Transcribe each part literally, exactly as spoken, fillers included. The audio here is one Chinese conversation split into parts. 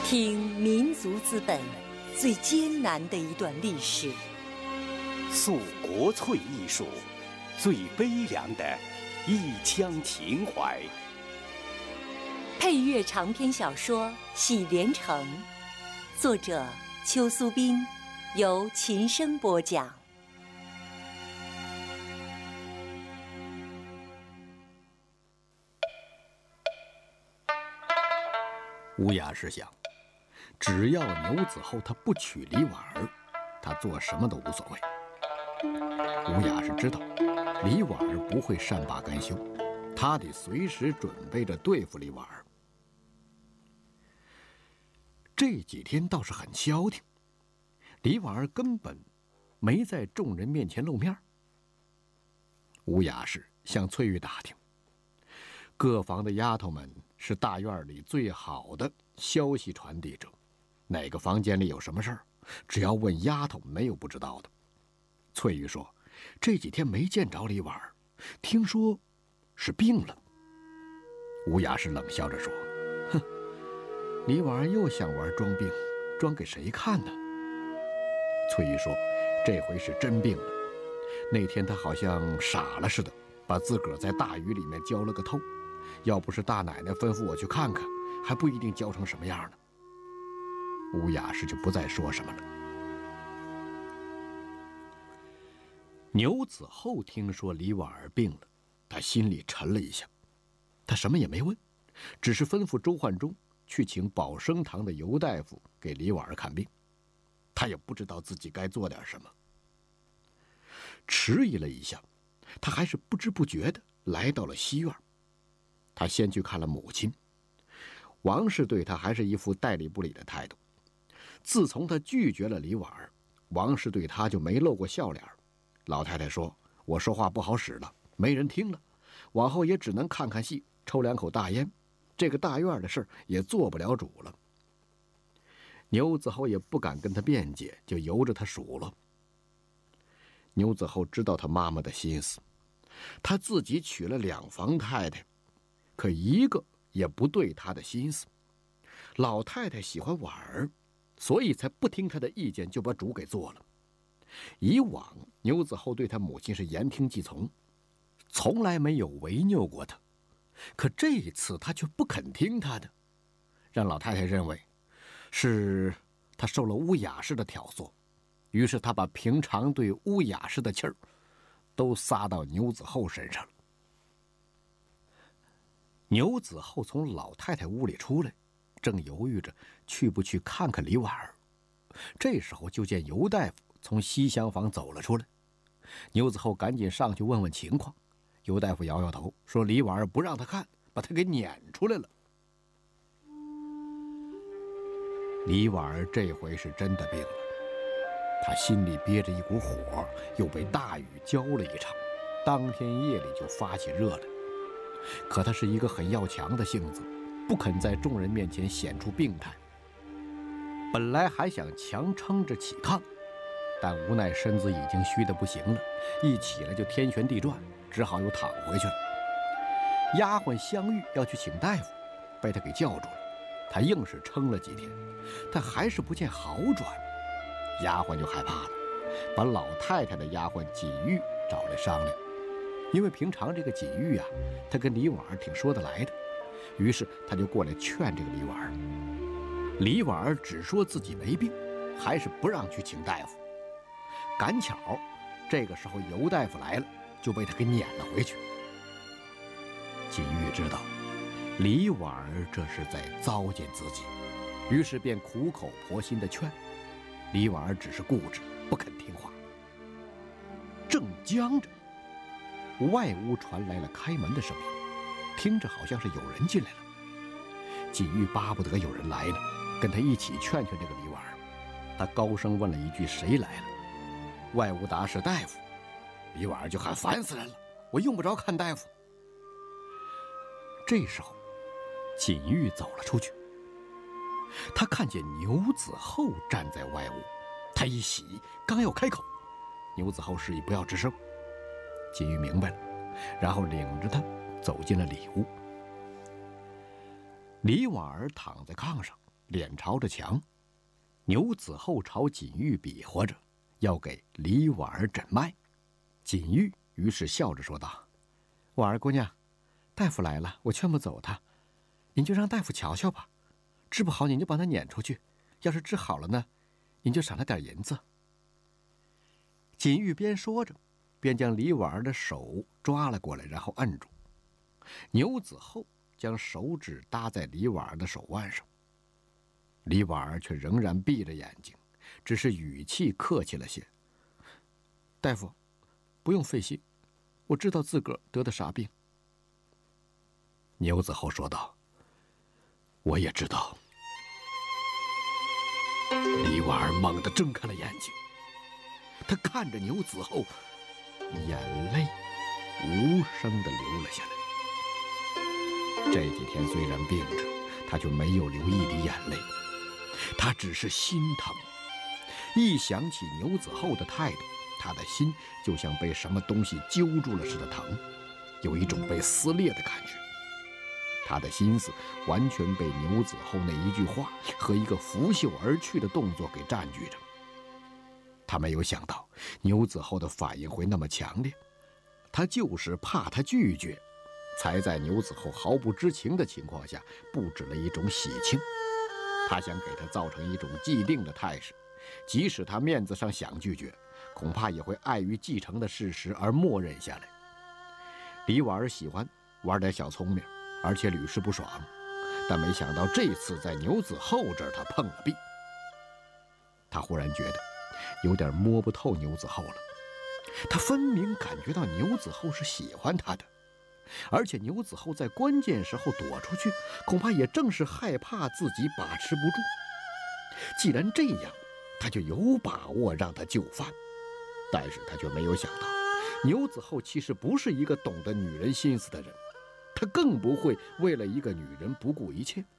听民族资本最艰难的一段历史， 诉国粹艺术最悲凉的一腔情怀。 配乐长篇小说《喜连城》，作者邱苏斌，由琴声播讲。 乌雅是想，只要牛子厚他不娶李婉儿，他做什么都无所谓。乌雅是知道李婉儿不会善罢甘休，他得随时准备着对付李婉儿。这几天倒是很消停，李婉儿根本没在众人面前露面。乌雅是向翠玉打听，各房的丫头们是大院里最好的消息传递者，哪个房间里有什么事儿，只要问丫头，没有不知道的。翠玉说，这几天没见着李婉儿，听说是病了。乌雅是冷笑着说，哼，李婉儿又想玩装病，装给谁看呢？翠玉说，这回是真病了，那天她好像傻了似的，把自个儿在大雨里面浇了个透，要不是大奶奶吩咐我去看看，还不一定浇成什么样呢。乌雅是就不再说什么了。牛子厚听说李婉儿病了，他心里沉了一下，他什么也没问，只是吩咐周焕忠去请保生堂的尤大夫给李婉儿看病。他也不知道自己该做点什么，迟疑了一下，他还是不知不觉地来到了西院。他先去看了母亲，王氏对他还是一副代理不理的态度。自从他拒绝了李婉儿，王氏对他就没露过笑脸。老太太说，我说话不好使了，没人听了，往后也只能看看戏，抽两口大烟，这个大院的事也做不了主了。牛子厚也不敢跟他辩解，就由着他数落。牛子厚知道他妈妈的心思，他自己娶了两房太太，可一个也不对他的心思。老太太喜欢婉儿，所以才不听他的意见就把主给做了。以往牛子厚对他母亲是言听计从，从来没有违拗过他，可这一次他却不肯听他的，让老太太认为是他受了乌雅氏的挑唆，于是他把平常对乌雅氏的气儿都撒到牛子厚身上了。牛子厚从老太太屋里出来，正犹豫着去不去看看李婉儿，这时候就见尤大夫从西厢房走了出来。牛子厚赶紧上去问问情况，尤大夫摇摇头说，李婉儿不让他看，把他给撵出来了。李婉儿这回是真的病了，他心里憋着一股火，又被大雨浇了一场，当天夜里就发起热来。可他是一个很要强的性子，不肯在众人面前显出病态。本来还想强撑着起炕，但无奈身子已经虚得不行了，一起来就天旋地转，只好又躺回去了。丫鬟香玉要去请大夫，被他给叫住了。他硬是撑了几天，但还是不见好转。丫鬟就害怕了，把老太太的丫鬟锦玉找来商量。因为平常这个锦玉啊，他跟李婉儿挺说得来的，于是他就过来劝这个李婉儿。李婉儿只说自己没病，还是不让去请大夫。赶巧这个时候尤大夫来了，就被他给撵了回去。锦玉知道李婉儿这是在糟践自己，于是便苦口婆心地劝。李婉儿只是固执不肯听话。正僵着，外屋传来了开门的声音，听着好像是有人进来了。锦玉巴不得有人来呢，跟他一起劝劝这个李婉儿。他高声问了一句，谁来了？外屋答是大夫。李婉儿就喊，烦死人了，我用不着看大夫。这时候锦玉走了出去，他看见牛子厚站在外屋，他一喜，刚要开口，牛子厚示意不要吱声。锦玉明白了，然后领着他走进了里屋。李婉儿躺在炕上， 脸朝着墙，牛子厚朝锦玉比划着，要给李婉儿诊脉。锦玉于是笑着说道：“婉儿姑娘，大夫来了，我劝不走他，您就让大夫瞧瞧吧，治不好您就把他撵出去，要是治好了呢，您就赏他点银子。”锦玉边说着，便将李婉儿的手抓了过来，然后按住。牛子厚将手指搭在李婉儿的手腕上，李婉儿却仍然闭着眼睛，只是语气客气了些：“大夫，不用费心，我知道自个儿得的啥病。”牛子厚说道：“我也知道。”李婉儿猛地睁开了眼睛，她看着牛子厚，眼泪无声地流了下来。这几天虽然病着，她却没有流一滴眼泪，她只是心疼。一想起牛子厚的态度，她的心就像被什么东西揪住了似的疼，有一种被撕裂的感觉。他的心思完全被牛子厚那一句话和一个拂袖而去的动作给占据着。他没有想到牛子厚的反应会那么强烈，他就是怕他拒绝，才在牛子厚毫不知情的情况下布置了一种喜庆。他想给他造成一种既定的态势，即使他面子上想拒绝，恐怕也会碍于继承的事实而默认下来。李婉儿喜欢玩点小聪明，而且屡试不爽，但没想到这次在牛子厚这儿他碰了壁。他忽然觉得有点摸不透牛子厚了，他分明感觉到牛子厚是喜欢他的，而且牛子厚在关键时候躲出去，恐怕也正是害怕自己把持不住。既然这样，他就有把握让他就范。但是他却没有想到，牛子厚其实不是一个懂得女人心思的人，他更不会为了一个女人不顾一切。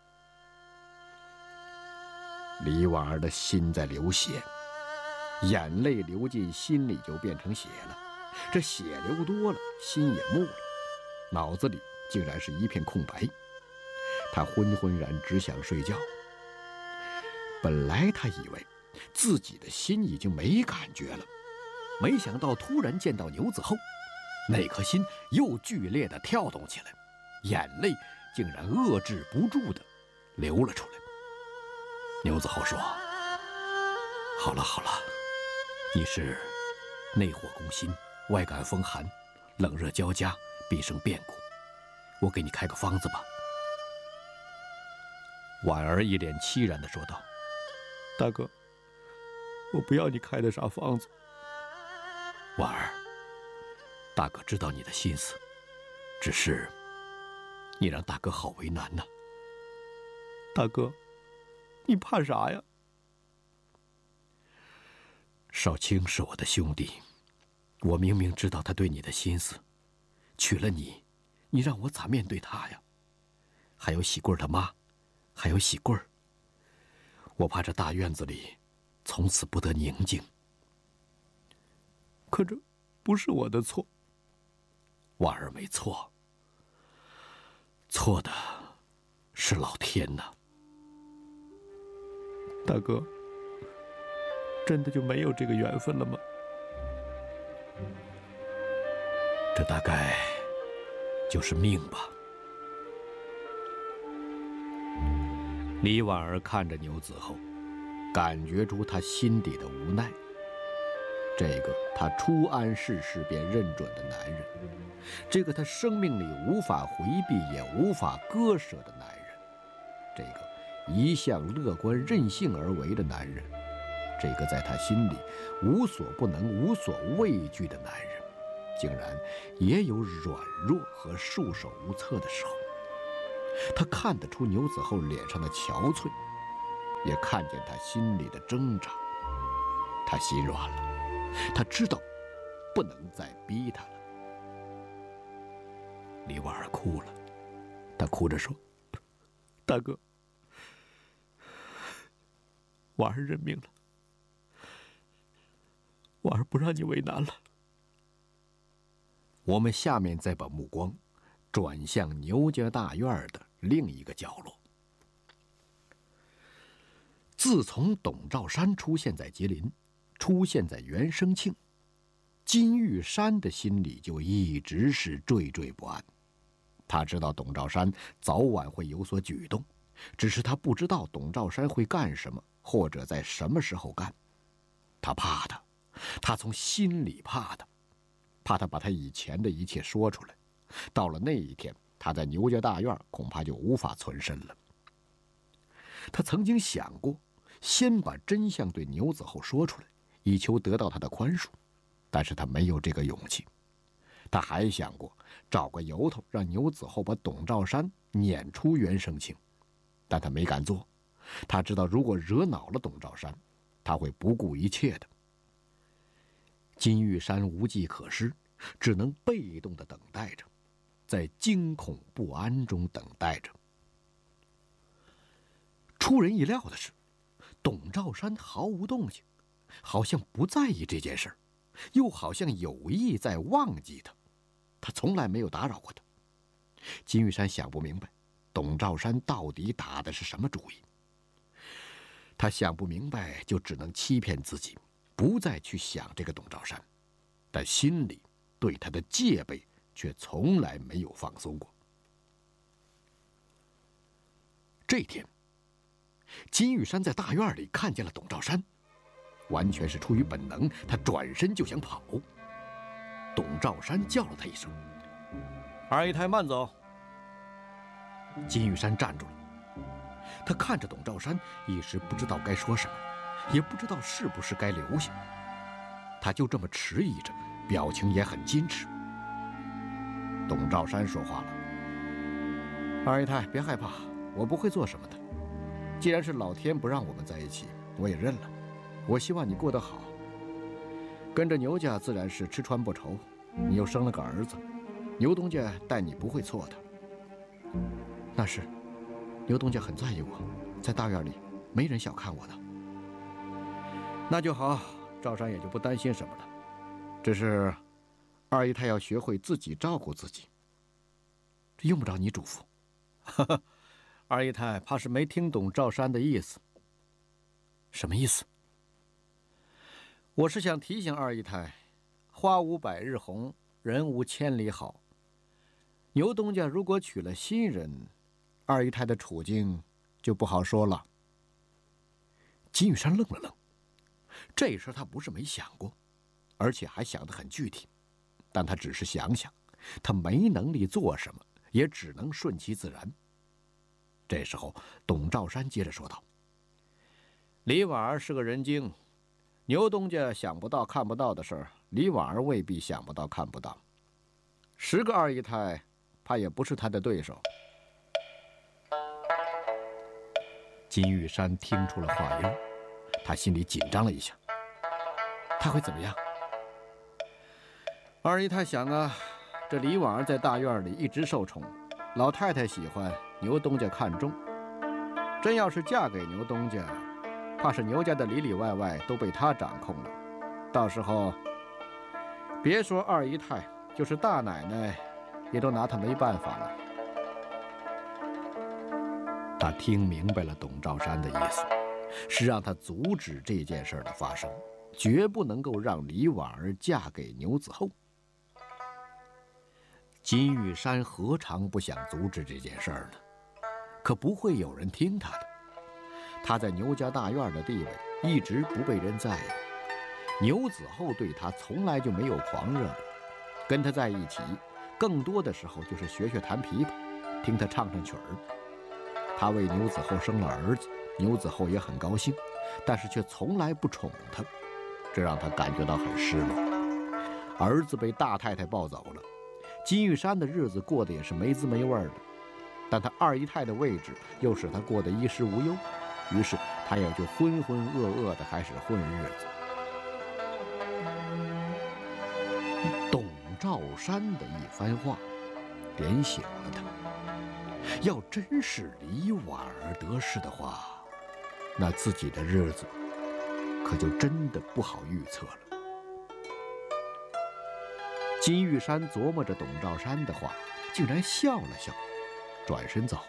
李婉儿的心在流血，眼泪流进心里就变成血了，这血流多了，心也木了，脑子里竟然是一片空白。他昏昏然只想睡觉。本来他以为自己的心已经没感觉了，没想到突然见到牛子厚，那颗心又剧烈地跳动起来，眼泪竟然遏制不住地流了出来。牛子厚说：“好了好了，你是内火攻心，外感风寒，冷热交加，必生变故。我给你开个方子吧。”婉儿一脸凄然地说道：“大哥，我不要你开的啥方子。”婉儿，大哥知道你的心思，只是你让大哥好为难呐。大哥，你怕啥呀？少卿是我的兄弟，我明明知道他对你的心思，娶了你，你让我咋面对他呀？还有喜贵他妈，还有喜贵，我怕这大院子里从此不得宁静。可这不是我的错。婉儿没错，错的是老天呐。大哥，真的就没有这个缘分了吗？这大概就是命吧。李婉儿看着牛子厚，感觉出他心底的无奈。这个他初谙世事便认准的男人，这个他生命里无法回避也无法割舍的男人，这个一向乐观任性而为的男人，这个在他心里无所不能无所畏惧的男人，竟然也有软弱和束手无策的时候。他看得出牛子厚脸上的憔悴，也看见他心里的挣扎。他心软了，他知道不能再逼他了。李婉儿哭了，她哭着说：“大哥，婉儿认命了，婉儿不让你为难了。”我们下面再把目光转向牛家大院的另一个角落。 自从董兆山出现在吉林，出现在袁生庆，金玉山的心里就一直是惴惴不安。他知道董兆山早晚会有所举动，只是他不知道董兆山会干什么，或者在什么时候干。他怕他，他从心里怕他，怕他把他以前的一切说出来。到了那一天，他在牛家大院恐怕就无法存身了。他曾经想过，先把真相对牛子厚说出来，以求得到他的宽恕，但是他没有这个勇气。他还想过找个由头让牛子厚把董兆山撵出袁生庆，但他没敢做。他知道如果惹恼了董兆山，他会不顾一切的。金玉山无计可施，只能被动地等待着，在惊恐不安中等待着。出人意料的是，董兆山毫无动静，好像不在意这件事儿，又好像有意在忘记他。他从来没有打扰过他。金玉山想不明白，董兆山到底打的是什么主意。他想不明白，就只能欺骗自己，不再去想这个董兆山，但心里对他的戒备却从来没有放松过。这天，金玉山在大院里看见了董兆山，完全是出于本能，他转身就想跑。董兆山叫了他一声：“ 二姨太慢走。” 金玉山站住了，他看着董兆山，一时不知道该说什么，也不知道是不是该留下。他就这么迟疑着，表情也很矜持。董兆山说话了：“二姨太，别害怕，我不会做什么的。既然是老天不让我们在一起，我也认了。我希望你过得好。跟着牛家自然是吃穿不愁，你又生了个儿子，牛东家待你不会错的。那是，牛东家很在意我，在大院里没人小看我的。那就好，赵山也就不担心什么了。只是，二姨太要学会自己照顾自己。这用不着你嘱咐。 哈哈，二姨太怕是没听懂赵山的意思。 什么意思？ 我是想提醒二姨太，花无百日红，人无千里好。牛东家如果娶了新人，二姨太的处境就不好说了。 金玉山愣了愣，这事他不是没想过，而且还想得很具体，但他只是想想，他没能力做什么，也只能顺其自然。这时候，董兆山接着说道：“ 李婉儿是个人精，牛东家想不到看不到的事儿，李婉儿未必想不到看不到。十个二姨太，怕也不是他的对手。” 金玉山听出了话音，他心里紧张了一下。他会怎么样？ 二姨太想啊，这李婉儿在大院里一直受宠，老太太喜欢，牛东家看中。真要是嫁给牛东家，怕是牛家的里里外外都被他掌控了。到时候，别说二姨太，就是大奶奶，也都拿他没办法了。 他听明白了董兆山的意思，是让他阻止这件事的发生，绝不能够让李婉儿嫁给牛子厚。金玉山何尝不想阻止这件事呢？可不会有人听他的。他在牛家大院的地位一直不被人在意，牛子厚对他从来就没有狂热过，跟他在一起，更多的时候就是学学弹琵琶，听他唱唱曲儿。他为牛子厚生了儿子，牛子厚也很高兴，但是却从来不宠他，这让他感觉到很失落。儿子被大太太抱走了，金玉山的日子过得也是没滋没味的，但他二姨太的位置又使他过得衣食无忧，于是他也就浑浑噩噩地开始混日子。董兆山的一番话点醒了他，要真是李婉儿得势的话，那自己的日子可就真的不好预测了。金玉山琢磨着董兆山的话，竟然笑了笑，转身走。